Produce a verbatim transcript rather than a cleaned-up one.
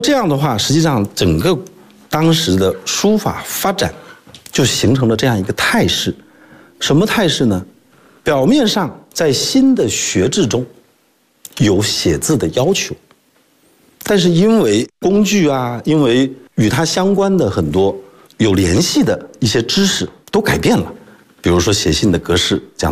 这样的话，实际上整个当时的书法发展就形成了这样一个态势。什么态势呢？表面上在新的学制中有写字的要求，但是因为工具啊，因为与它相关的很多有联系的一些知识都改变了，比如说写信的格式，讲